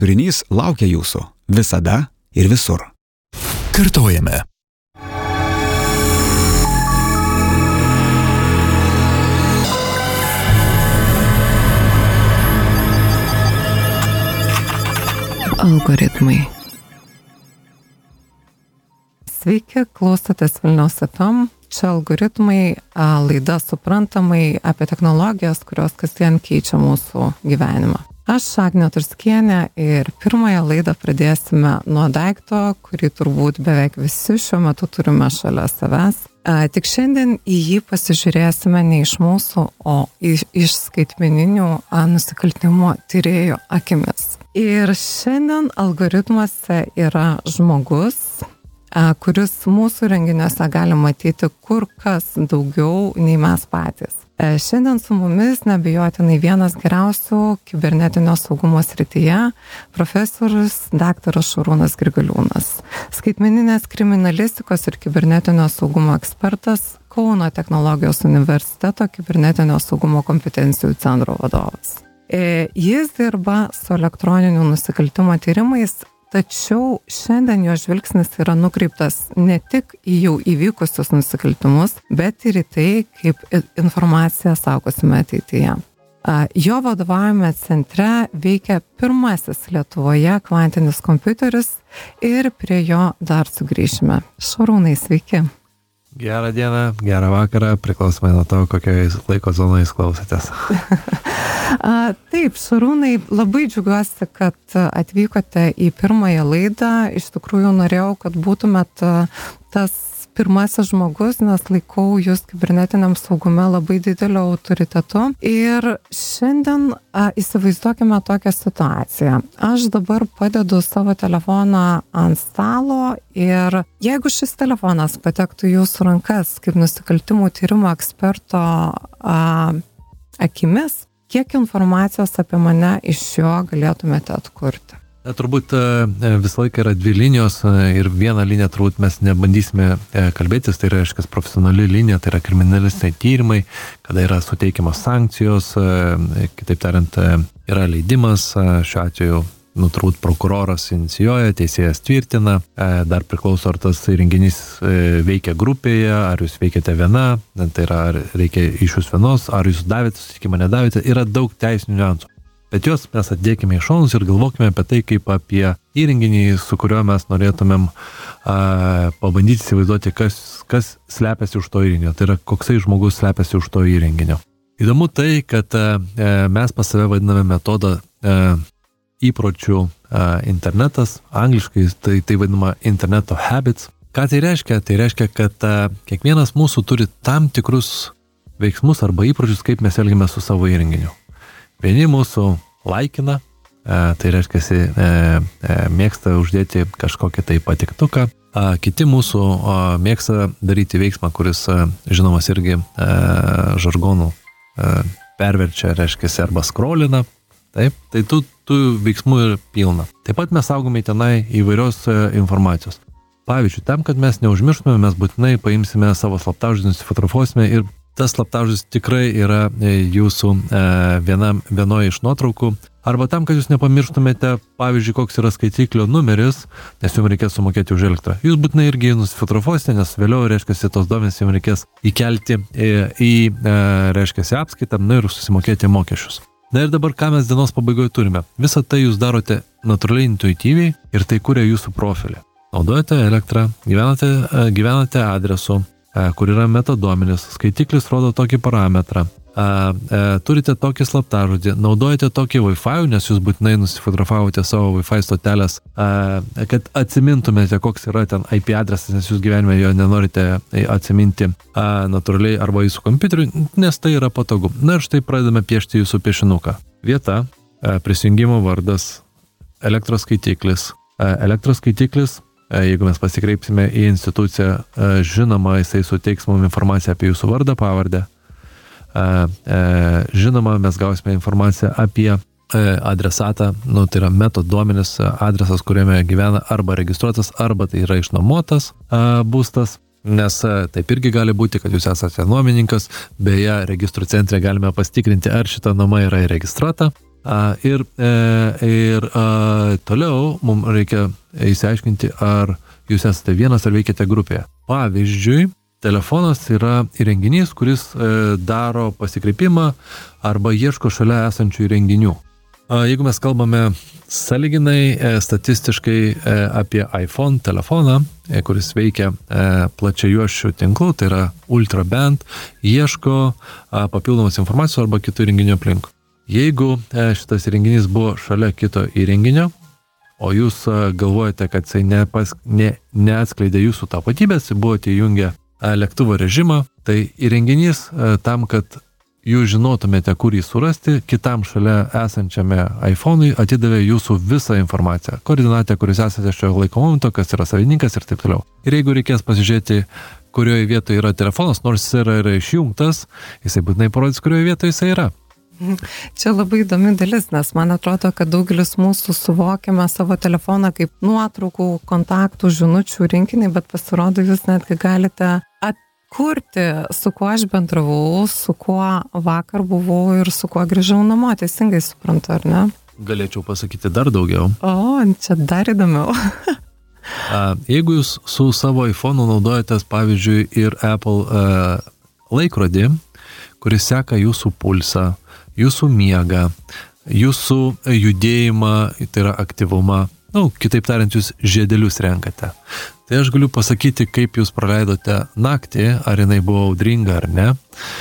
Turinys laukia jūsų visada ir visur. Kartojame. Algoritmai. Sveiki, klausotės Vilniaus FM. Čia algoritmai, laida suprantamai apie technologijas, kurios kasdien keičia mūsų gyvenimą. Aš Agnė Turskienė ir pirmąją laidą pradėsime nuo daikto, kurį turbūt beveik visi šiuo metu turime šalia savęs. Tik šiandien į jį pasižiūrėsime ne iš mūsų, o iš skaitmeninių nusikaltimų tyrėjų akimis. Ir šiandien algoritmuose yra žmogus, kuris mūsų renginiuose gali matyti kur kas daugiau nei mes patys. Šiandien su mumis neabejotinai vienas geriausių kibernetinio saugumo srityje profesorius daktaras Šarūnas Grigaliūnas, skaitmeninės kriminalistikos ir kibernetinio saugumo ekspertas, Kauno technologijos universiteto kibernetinio saugumo kompetencijų centro vadovas. Jis dirba su elektroninių nusikaltimų tyrimais, tačiau šiandien jo žvilgsnis yra nukreiptas ne tik į jau įvykusius nusikaltimus, bet ir į tai, kaip informaciją saugosime ateityje. Jo vadovaujame centre veikia pirmasis Lietuvoje kvantinis kompiuteris ir prie jo dar sugrįšime. Šarūnai, sveiki. Gerą dieną, gerą vakarą, priklausomai nuo to, kokioje laiko zonoje jūs klausotės. Taip, Šarūnai, labai džiugiuosi, kad atvykote į pirmąją laidą. Iš tikrųjų norėjau, kad būtumėt tas pirmasis žmogus, nes laikau jūs kibernetiniam saugume labai dideliu autoritetu. Ir šiandien įsivaizduokime tokią situaciją. Aš dabar padedu savo telefoną ant stalo ir jeigu šis telefonas patektų į jūsų rankas kaip nusikaltimų tyrimo eksperto akimis, kiek informacijos apie mane iš jo galėtumėte atkurti? Turbūt visą laiką yra dvi linijos ir vieną liniją turbūt mes nebandysime kalbėtis, tai yra reiškia profesionali linija, tai yra kriminalistiniai tyrimai, kada yra suteikiamos sankcijos, kitaip tariant, yra leidimas, šiuo atveju turbūt prokuroras inicijuoja, teisėjas tvirtina, dar priklauso ar tas įrenginys veikia grupėje, ar jūs veikiate viena, tai yra ar reikia iš jūs vienos, ar jūs davėte susitikimą, nedavėte, yra daug teisinių niuansų. Bet juos mes atdėkime į šonus ir galvokime apie tai, kaip apie įrenginį, su kuriuo mes norėtumėm pabandyti įsivaizduoti, kas slepiasi už to įrenginio. Tai yra, koksai žmogus slepiasi už to įrenginio. Įdomu tai, kad mes pas save vadiname metodą įpročių internetas, angliškai tai vadinama interneto habits. Ką tai reiškia? Tai reiškia, kad kiekvienas mūsų turi tam tikrus veiksmus arba įpročius, kaip mes elgiame su savo įrenginiu. Vieni mūsų laikina, tai reiškia, mėgsta uždėti kažkokį tai patiktuką. Kiti mūsų mėgsta daryti veiksmą, kuris, žinomas irgi žargonų perverčia, reiškia, arba scrollina. Taip, tai tų veiksmų ir pilna. Taip pat mes saugome tenai įvairios informacijos. Pavyzdžiui, tam, kad mes neužmirštume, mes būtinai paimsime savo slaptažodį, nusifotografuosime ir tas slaptažodis tikrai yra jūsų vienoje iš nuotraukų. Arba tam, kad jūs nepamirštumėte, pavyzdžiui, koks yra skaitiklio numeris, nes jums reikės sumokėti už elektrą. Jūs būtinai irgi nusifotografuosite, nes vėliau, reiškia, tos duomenys jums reikės įkelti į reiškia, apskaitą ir susimokėti mokesčius. Na ir dabar, ką mes dienos pabaigoje turime? Visą tai jūs darote natūraliai, intuityviai ir tai kuria jūsų profilį. Naudojate elektrą, gyvenate adresu, kur yra metaduomenys, skaitiklis rodo tokį parametrą, turite tokį slaptažodį, naudojate tokį Wi-Fi, nes jūs būtinai nusifotografavote savo Wi-Fi stotelės, kad atsimintumėte, koks yra ten IP adresas, nes jūs gyvenime jo nenorite atsiminti natūraliai arba jūsų kompiuteriu, nes tai yra patogu. Na ir štai pradedame piešti jūsų piešinuką. Vieta, prisijungimo vardas, elektros skaitiklis, jeigu mes pasikreipsime į instituciją, žinoma, jisai suteiks mums informaciją apie jūsų vardą, pavardę. Žinoma, mes gausime informaciją apie adresatą, tai yra metaduomenis, adresas, kuriame gyvena arba registruotas, arba tai yra išnuomotas būstas. Nes taip irgi gali būti, kad jūs esate nuomininkas, beje, registrų centre galime pasitikrinti, ar šita nuoma yra įregistruota. Toliau mums reikia įsiaiškinti, ar jūs esate vienas ar veikiate grupėje. Pavyzdžiui, telefonas yra įrenginys, kuris daro pasikreipimą arba ieško šalia esančių įrenginių. Jeigu mes kalbame sąlyginai statistiškai apie iPhone telefoną, kuris veikia plačiajuosčių tinklų, tai yra ultraband, ieško papildomos informacijos arba kitų įrenginių aplink. Jeigu šitas įrenginys buvo šalia kito įrenginio, o jūs galvojate, kad jisai neatskleidė jūsų tapatybės, buvote įjungę lėktuvo režimą, tai įrenginys tam, kad jūs žinotumėte, kur jį surasti, kitam šalia esančiame iPhone'ui atidavė jūsų visą informaciją, koordinatę, kuris esate šio laiko momento, kas yra savininkas ir taip toliau. Ir jeigu reikės pasižiūrėti, kurioje vietoje yra telefonas, nors jis yra išjungtas, jisai būtinai parodys, kurioje vietoje jisai yra. Čia labai įdomi dalis, nes man atrodo, kad daugelis mūsų suvokiame savo telefoną kaip nuotraukų, kontaktų, žinučių rinkinį, bet pasirodo, jūs netgi galite atkurti, su kuo aš bendravau, su kuo vakar buvau ir su kuo grįžau namo, teisingai suprantu, ar ne? Galėčiau pasakyti dar daugiau. O, čia dar įdomiau. Jeigu jūs su savo iPhone'u naudojatės, pavyzdžiui, ir Apple laikrodį, kuris seka jūsų pulsą, jūsų miegą, jūsų judėjimą, tai yra aktyvumą, kitaip tariant, jūs žiedelius renkate. Tai aš galiu pasakyti, kaip jūs praleidote naktį, ar jinai buvo audringa ar ne,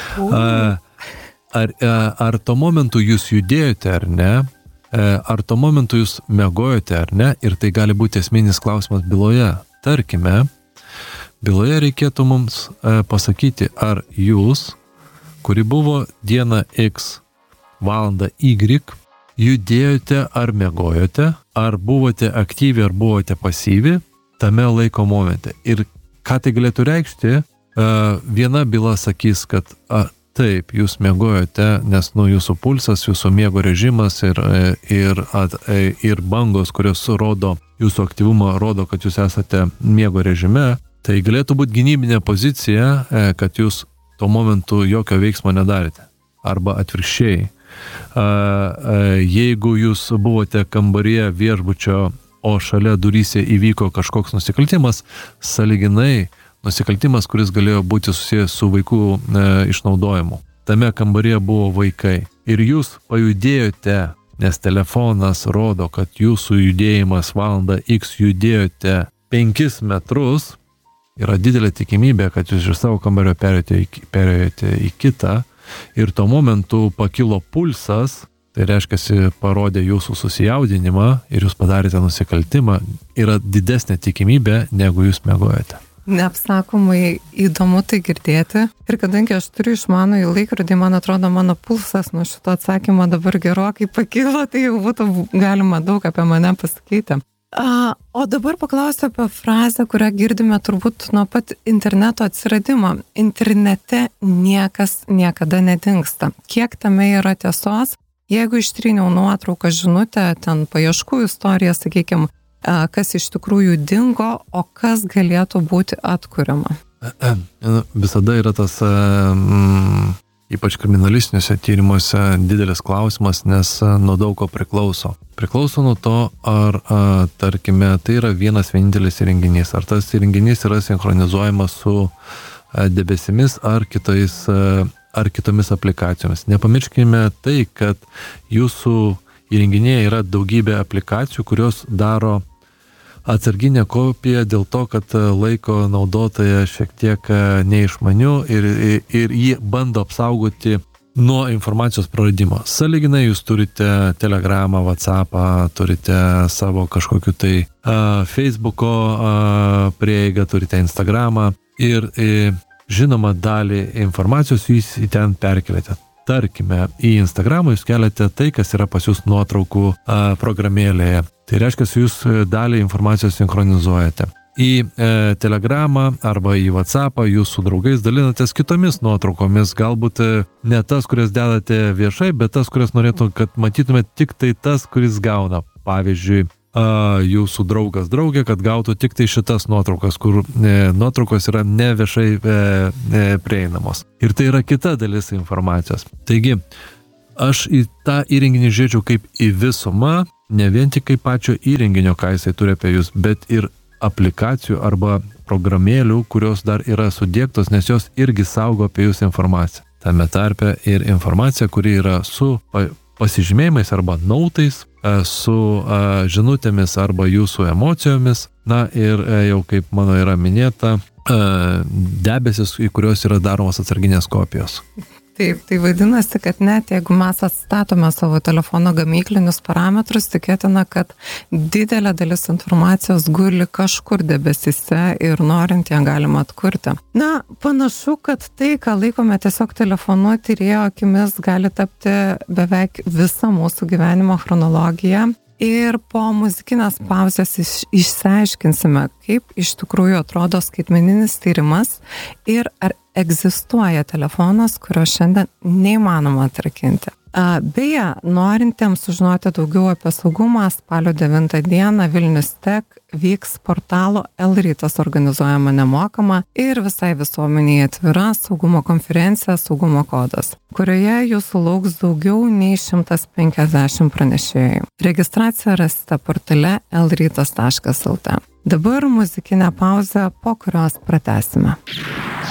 ar tuo momentu jūs judėjote ar ne, ar tuo momentu jūs miegojote ar ne, ir tai gali būti esminis klausimas byloje. Tarkime, byloje reikėtų mums pasakyti, ar jūs, kuri buvo diena X, valandą Y, judėjote ar miegojote, ar buvote aktyvi, ar buvote pasyvi tame laiko momente. Ir ką tai galėtų reikšti, viena byla sakys, kad taip, jūs miegojote, nes jūsų pulsas, jūsų miego režimas ir bangos, kurios rodo jūsų aktyvumą, rodo, kad jūs esate miego režime, tai galėtų būti gynybinė pozicija, kad jūs tuo momentu jokio veiksmo nedarėte. Arba atvirkščiai. Jeigu jūs buvote kambaryje viešbučio, o šalia duryse įvyko kažkoks nusikaltimas, sąlyginai nusikaltimas, kuris galėjo būti susijęs su vaikų išnaudojimu. Tame kambaryje buvo vaikai. Ir jūs pajudėjote, nes telefonas rodo, kad jūsų judėjimas valandą X judėjote 5 metrus, yra didelė tikimybė, kad jūs iš savo kambario perėjote į kitą ir tuo momentu pakilo pulsas, tai reiškia, parodė jūsų susijaudinimą ir jūs padarėte nusikaltimą, yra didesnė tikimybė, negu jūs miegojate. Neapsakomai įdomu tai girdėti. Ir kadangi aš turiu išmanųjį laikrodį, man atrodo, mano pulsas nuo šito atsakymo dabar gerokai pakilo, tai jau būtų galima daug apie mane pasakyti. O dabar paklausiu apie frazę, kurią girdime turbūt nuo pat interneto atsiradimo. Internete niekas niekada nedingsta. Kiek tame yra tiesos? Jeigu ištryniau nuotrauką, žinutę, ten paieškų istoriją, sakykime, kas iš tikrųjų dingo, o kas galėtų būti atkuriama? Visada yra tas, ypač kriminalistiniuose tyrimuose, didelis klausimas, nes nuo daug ko priklauso. Priklauso nuo to, ar, tarkime, tai yra vienas vienintelis įrenginys, ar tas įrenginys yra sinchronizuojamas su debesimis ar kitomis aplikacijomis. Nepamirškime tai, kad jūsų įrenginėje yra daugybė aplikacijų, kurios daro atsarginę kopiją dėl to, kad laiko naudotoją šiek tiek neišmaniu ir jį bando apsaugoti nuo informacijos praradimo. Sąlyginai jūs turite Telegramą, WhatsAppą, turite savo kažkokiu tai Facebooko prieigą, turite Instagramą ir žinoma dalį informacijos jūs į ten perkeliate. Tarkime, į Instagramą jūs keliate tai, kas yra pas jūs nuotraukų programėlėje. Tai reiškia, jūs dalį informacijos sinchronizuojate. Į Telegramą arba į WhatsAppą jūs su draugais dalinatės kitomis nuotraukomis, galbūt ne tas, kurias dedate viešai, bet tas, kurias norėtų, kad matytumėte tik tai tas, kuris gauna. Pavyzdžiui, jūsų draugas draugė, kad gautų tik tai šitas nuotraukas, kur nuotraukos yra ne viešai prieinamos. Ir tai yra kita dalis informacijos. Taigi, aš į tą įrenginį žiūrėčiau kaip į visumą, ne vien tik kaip pačio įrenginio, ką jisai turi apie jūs, bet ir aplikacijų arba programėlių, kurios dar yra sudėktos, nes jos irgi saugo apie jūs informaciją. Tame tarpe ir informacija, kuri yra su pasižymėjimais arba nautais, su žinutėmis arba jūsų emocijomis, na ir jau kaip mano yra minėta, debesis, į kurios yra daromos atsarginės kopijos. Taip, tai vadinasi, kad net jeigu mes atstatome savo telefono gamyklinius parametrus, tikėtina, kad didelė dalis informacijos guli kažkur debesyse ir norint ją galima atkurti. Na, panašu, kad tai, ką laikome tiesiog telefonu, tyrėjo akimis gali tapti beveik visą mūsų gyvenimo chronologiją. Ir po muzikinės pauzės išsiaiškinsime, kaip iš tikrųjų atrodo skaitmeninis tyrimas ir ar egzistuoja telefonas, kurio šiandien neįmanoma atrakinti. Beje, norintiems sužinoti daugiau apie saugumą, spalio 9 dieną Vilnius Tech vyks portalo L-rytas organizuojama nemokama ir visai visuomeniai atvira saugumo konferencija Saugumo kodas, kurioje jūsų lauks daugiau nei 150 pranešėjų. Registraciją rasite portale lrytas.lt. Dabar muzikinė pauzė, po kurios pratęsime.